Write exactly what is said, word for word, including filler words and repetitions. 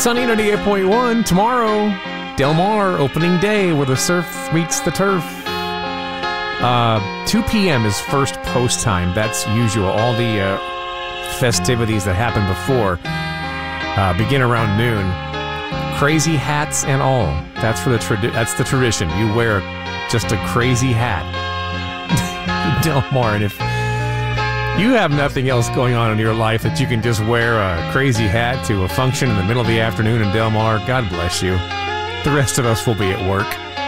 Sunny ninety-eight point one. Tomorrow, Del Mar opening day where the surf meets the turf. Uh, two p.m. is first post time. That's usual. All the uh, festivities that happen before uh, begin around noon. Crazy hats and all. That's for the tradi- That's the tradition. You wear just a crazy hat. Del Mar, and if you have nothing else going on in your life that you can just wear a crazy hat to a function in the middle of the afternoon in Del Mar, God bless you. The rest of us will be at work.